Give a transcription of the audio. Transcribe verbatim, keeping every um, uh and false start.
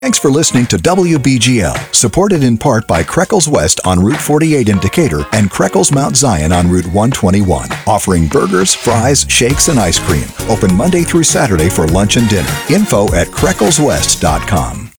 Thanks for listening to W B G L, supported in part by Creckles West on Route forty-eight in Decatur and Creckles Mount Zion on Route one twenty-one, offering burgers, fries, shakes, and ice cream. Open Monday through Saturday for lunch and dinner. Info at creckles west dot com.